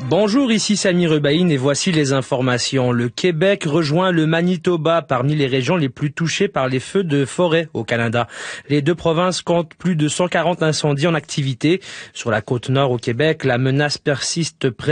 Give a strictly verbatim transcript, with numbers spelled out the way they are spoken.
Bonjour, ici Sami Rebaïn et voici les informations. Le Québec rejoint le Manitoba parmi les régions les plus touchées par les feux de forêt au Canada. Les deux provinces comptent plus de cent quarante incendies en activité. Sur la côte nord au Québec, la menace persiste près